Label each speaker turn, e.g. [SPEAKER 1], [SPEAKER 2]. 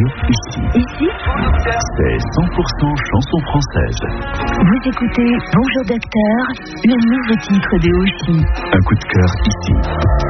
[SPEAKER 1] écoutez ici.
[SPEAKER 2] Ici,
[SPEAKER 1] c'est 100% chanson française.
[SPEAKER 2] vous écoutez Bonjour Docteur, le nouveau titre de Oshi.
[SPEAKER 1] Un coup de cœur ici.